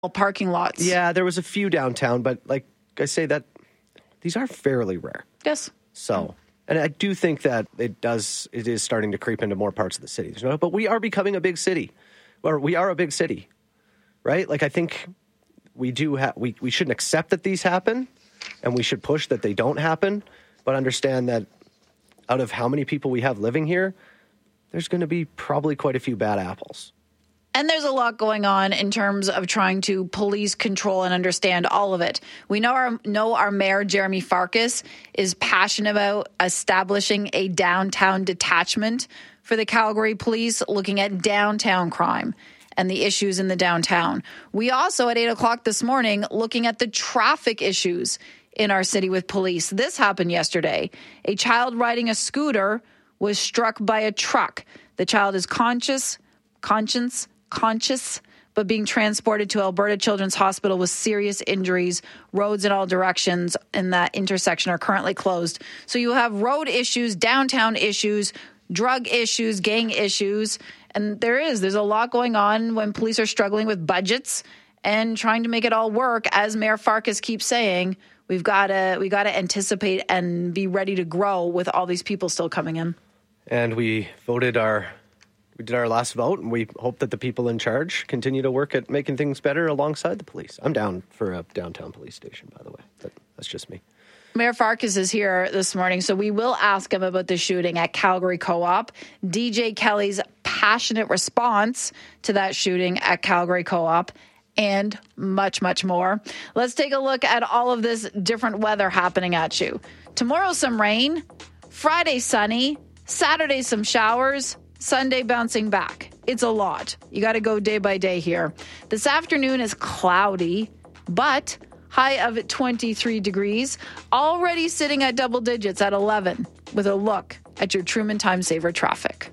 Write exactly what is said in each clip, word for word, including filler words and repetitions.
parking lots. Yeah, there was a few downtown, but like I say, that these are fairly rare. Yes. So, and I do think that it does, it is starting to creep into more parts of the city. But we are becoming a big city. Or we are a big city, right? Like I think we do have, we, we shouldn't accept that these happen, and we should push that they don't happen, but understand that out of how many people we have living here, there's going to be probably quite a few bad apples. And there's a lot going on in terms of trying to police, control, and understand all of it. We know our know our mayor, Jeremy Farkas, is passionate about establishing a downtown detachment for the Calgary Police, looking at downtown crime and the issues in the downtown. We also, at eight o'clock this morning, looking at the traffic issues in our city with police. This happened yesterday. A child riding a scooter was struck by a truck. The child is conscious, conscience, conscious, but being transported to Alberta Children's Hospital with serious injuries. Roads in all directions in that intersection are currently closed. So you have road issues, downtown issues, drug issues, gang issues, and there is. There's a lot going on when police are struggling with budgets and trying to make it all work. As Mayor Farkas keeps saying, we've got to we got to anticipate and be ready to grow with all these people still coming in. And we voted our... We did our last vote, and we hope that the people in charge continue to work at making things better alongside the police. I'm down for a downtown police station, by the way, but that's just me. Mayor Farkas is here this morning, so we will ask him about the shooting at Calgary Co-op, D J Kelly's passionate response to that shooting at Calgary Co-op, and much, much more. Let's take a look at all of this different weather happening at you. Tomorrow, some rain. Friday, sunny. Saturday, some showers. Sunday bouncing back. It's a lot. You got to go day by day here. This afternoon is cloudy, but high of twenty-three degrees. Already sitting at double digits at eleven with a look at your Truman Time Saver traffic.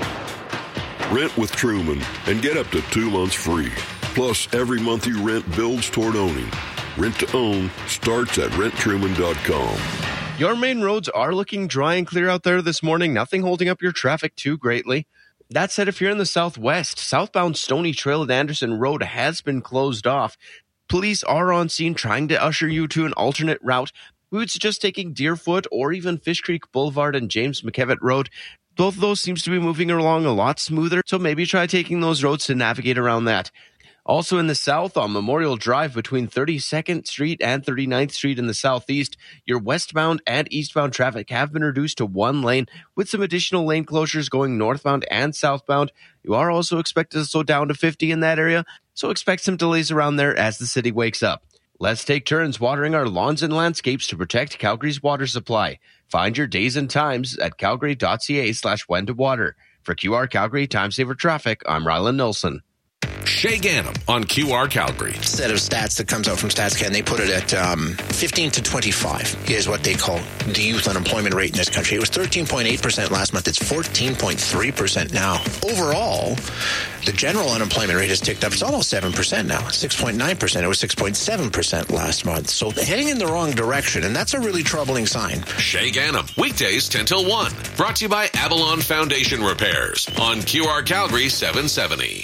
Rent with Truman and get up to two months free. Plus, every month you rent builds toward owning. Rent to own starts at rent truman dot com. Your main roads are looking dry and clear out there this morning. Nothing holding up your traffic too greatly. That said, if you're in the southwest, southbound Stony Trail at Anderson Road has been closed off. Police are on scene trying to usher you to an alternate route. We would suggest taking Deerfoot or even Fish Creek Boulevard and James McKevitt Road. Both of those seems to be moving along a lot smoother, so maybe try taking those roads to navigate around that. Also in the south, on Memorial Drive between thirty-second Street and thirty-ninth Street in the southeast, your westbound and eastbound traffic have been reduced to one lane, with some additional lane closures going northbound and southbound. You are also expected to slow down to fifty in that area, so expect some delays around there as the city wakes up. Let's take turns watering our lawns and landscapes to protect Calgary's water supply. Find your days and times at calgary.ca slash when to water. For Q R Calgary Time Saver Traffic, I'm Rylan Nilsson. Shay Gannam on Q R Calgary. Set of stats that comes out from StatsCan, they put it at um, fifteen to twenty-five is what they call the youth unemployment rate in this country. It was thirteen point eight percent last month. It's fourteen point three percent now. Overall, the general unemployment rate has ticked up. It's almost seven percent now, six point nine percent. It was six point seven percent last month. So heading in the wrong direction, and that's a really troubling sign. Shay Gannam, weekdays ten till one. Brought to you by Avalon Foundation Repairs on Q R Calgary seven seventy.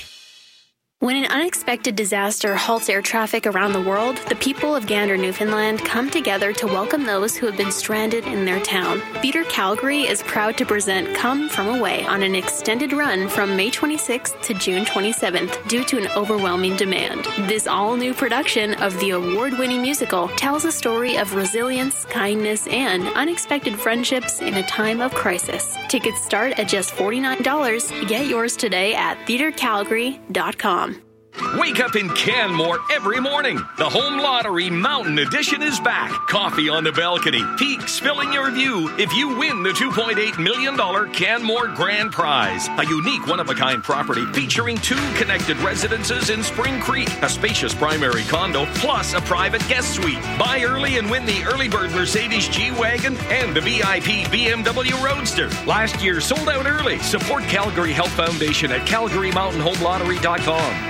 When an unexpected disaster halts air traffic around the world, the people of Gander, Newfoundland come together to welcome those who have been stranded in their town. Theatre Calgary is proud to present Come From Away on an extended run from May twenty-sixth to June twenty-seventh due to an overwhelming demand. This all-new production of the award-winning musical tells a story of resilience, kindness, and unexpected friendships in a time of crisis. Tickets start at just forty-nine dollars. Get yours today at theatre calgary dot com. Wake up in Canmore every morning. The Home Lottery Mountain Edition is back. Coffee on the balcony, peaks filling your view if you win the two point eight million dollars Canmore Grand Prize. A unique one-of-a-kind property featuring two connected residences in Spring Creek, a spacious primary condo, plus a private guest suite. Buy early and win the early bird Mercedes G-Wagon and the V I P B M W Roadster. Last year sold out early. Support Calgary Health Foundation at calgary mountain home lottery dot com.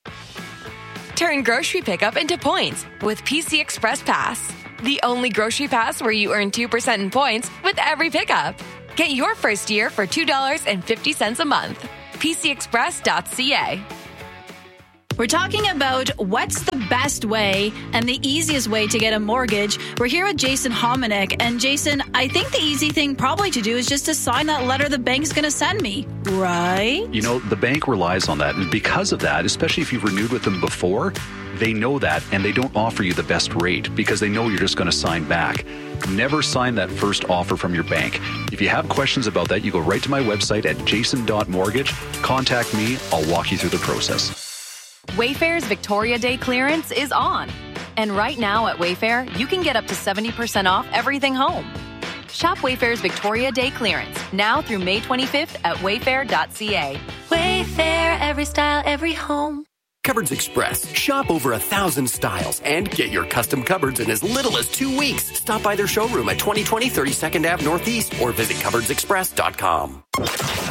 Turn grocery pickup into points with P C Express Pass. The only grocery pass where you earn two percent in points with every pickup. Get your first year for two dollars and fifty cents a month. P C express dot c a. We're talking about what's the best way and the easiest way to get a mortgage. We're here with Jason Hominick. And Jason, I think the easy thing probably to do is just to sign that letter the bank's going to send me, right? You know, the bank relies on that. And because of that, especially if you've renewed with them before, they know that and they don't offer you the best rate because they know you're just going to sign back. Never sign that first offer from your bank. If you have questions about that, you go right to my website at jason dot mortgage. Contact me. I'll walk you through the process. Wayfair's Victoria Day clearance is on. And right now at Wayfair, you can get up to seventy percent off everything home. Shop Wayfair's Victoria Day clearance now through May twenty-fifth at wayfair dot c a. Wayfair, every style, every home. Cupboards Express. Shop over a thousand styles and get your custom cupboards in as little as two weeks. Stop by their showroom at twenty twenty thirty-second Avenue Northeast or visit cupboards express dot com.